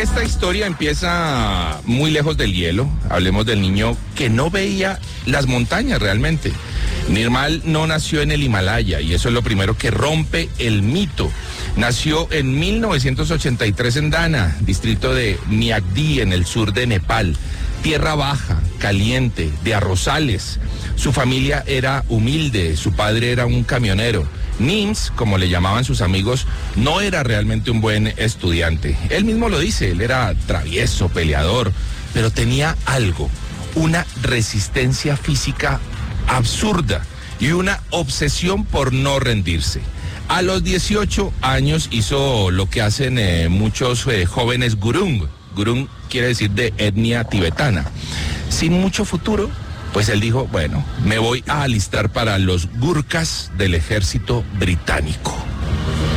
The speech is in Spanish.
Esta historia empieza muy lejos del hielo. Hablemos del niño que no veía las montañas realmente. Nirmal no nació en el Himalaya y eso es lo primero que rompe el mito. Nació en 1983 en Dana, distrito de Myagdi, en el sur de Nepal. Tierra baja, caliente, de arrozales. Su familia era humilde, su padre era un camionero. Nims, como le llamaban sus amigos, no era realmente un buen estudiante. Él mismo lo dice, él era travieso, peleador, pero tenía algo, una resistencia física absurda y una obsesión por no rendirse. A los 18 años hizo lo que hacen muchos jóvenes gurung. Gurung quiere decir de etnia tibetana. Sin mucho futuro, pues él dijo, bueno, me voy a alistar para los Gurkhas del ejército británico.